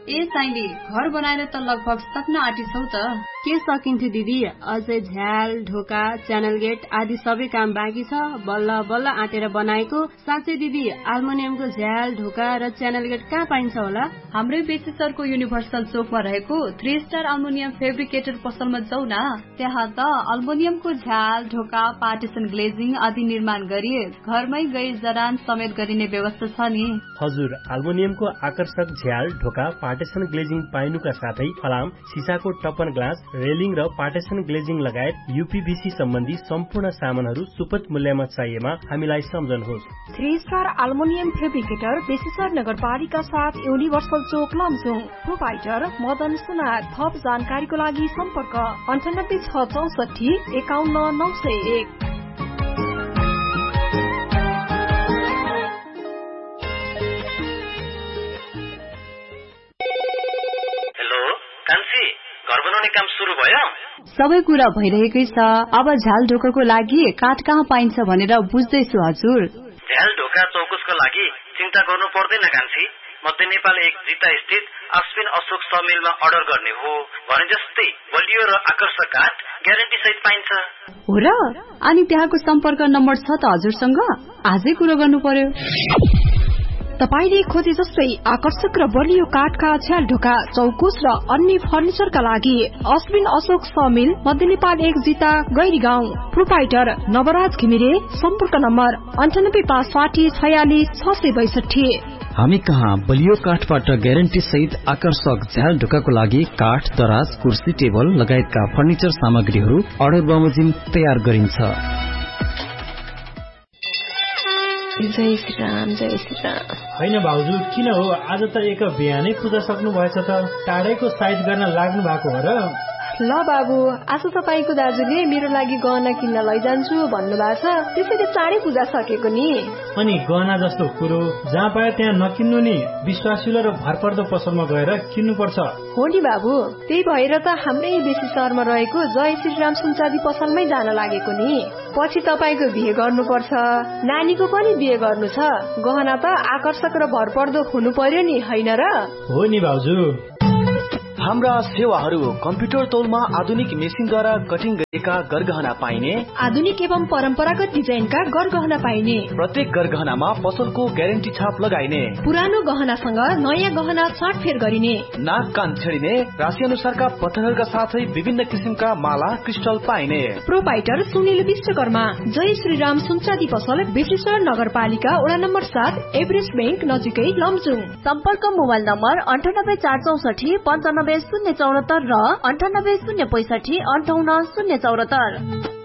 ए साइली, घर बनाएर त लगभग सक्न आँटिछौ त। के सकिन्थ्यो दिदी, अझै झ्याल, ढोका, च्यानल गेट आदि सबै काम बाँकी छ। बल्ल बल्ल आँटेर बनाएको। साँच्चै दिदी, एल्युमिनियमको झ्याल, ढोका र च्यानल गेट कहाँ पाइन्छ होला? हाम्रै बेसिसरको युनिभर्सल चोकमा रहेको 3 स्टार एल्युमिनियम फेब्रिकेटर पसलमा जाऊ न। त्यहाँ त एल्युमिनियमको झ्याल, ढोका, पार्टिसन ग्लेजिङ आदि निर्माण गरी घरमै गई जरान समेत गरिने व्यवस्था छ नि। हजुर, एल्युमिनियमको आकर्षक झ्याल, ढोका, पार्टिसन ग्लेजिङ पाइनुका साथै फलाम, सिसाको टपन ग्लास, रेलिङ र पार्टिसन ग्लेजिङ लगायत यूपीभीसी सम्बन्धी सम्पूर्ण सामानहरू सुपथ मूल्यमा चाहिएमा हामीलाई सम्झनुहोस्। 3 स्टार एल्युमिनियम फेब्रिकेटर बेसिसर नगरपालिका 7 युनिभर्सल चोक लमजुङ। प्रोपाइटर मदन सुनार। थप जानकारीको लागि सम्पर्क 9864 51901। काम सुरु भयो? सबै कुरा भइरहेकै छ। अब झ्याल ढोकाको लागि काठ कहाँ पाइन्छ भनेर बुझ्दैछु हजुर। झ्याल ढोका चौकुसको लागि चिन्ता गर्नु पर्दैन कान्छी। मध्य नेपाल 1 जिता स्थित अश्विन अशोक समिलमा अर्डर गर्ने हो भने जस्तै बलियो र आकर्षक काठ ग्यारेन्टी सहित पाइन्छ। हो र? अनि त्यहाँको सम्पर्क नम्बर छ त हजुरसँग? आजै कुरो गर्नु पर्यो। तपाईले खोजे जस्तै आकर्षक र बलियो काठका झ्याल ढोका, चौकुस र अन्य फर्निचरका लागि अश्विन अशोक समिल, मध्य नेपाल 1 जिता गैरी गाउँ। प्रोपाइटर नवराज घिमिरे। सम्पर्क नम्बर 9865 46 662। हामी कहाँ बलियो काठबाट ग्यारेन्टी सहित आकर्षक झ्याल ढोकाको लागि काठ, दराज, कुर्सी, टेबल लगायतका फर्निचर सामग्रीहरू अर्डर बमोजिम तयार गरिन्छ। जय श्री राम, जय श्री राम। होइन भाउजू, किन हो? आज त एक बिहानै पूजा सक्नु भएछ त। टाढैको साइज गर्न लाग्नु भएको हो र? ल बाबु, आज तपाईको दाजुले मेरो लागि गहना किन्न लैजान्छु भन्नुभएको छ, त्यसैले चाँडै पूजा सकेको नि। अनि गहना जस्तो कुरो जहाँ पाए त्यहाँ नकिन्नु नि। विश्वासिलो र भरपर्दो पसलमा गएर किन्नुपर्छ। हो नि बाबु, त्यही भएर त हाम्रै बेसी सहरमा रहेको जय श्रीराम सुनचाँदी पसलमै जान लागेको नि। पछि तपाईको बिहे गर्नुपर्छ, नानीको पनि बिहे गर्नु छ, गहना त आकर्षक र भरपर्दो हुनु पर्यो नि, होइन र? हो नि भाउजू। हाम्रा सेवाहरू कम्प्युटर तौलमा आधुनिक मेसिनद्वारा कटिङ गरिएका गरगहना पाइने, आधुनिक एवं परम्परागत डिजाइनका गरगहना पाइने, प्रत्येक गरगहनामा पसलको ग्यारेन्टी छाप लगाइने, पुरानो गहनासँग नयाँ गहना साटफेर गरिने, नाक कान छेडिने, राशि अनुसारका पत्थरहरूका साथै विभिन्न किसिमका माला क्रिस्टल पाइने। प्रोपाइटर सुनिल विश्वकर्मा। जय श्रीराम सुनचाँदी पसल, बेसिसर नगरपालिका वडा नम्बर 7, एभरेस्ट बैंक नजिकै लमजुङ। सम्पर्क मोबाइल नम्बर 98 464 95 074 र 98 065 58 074।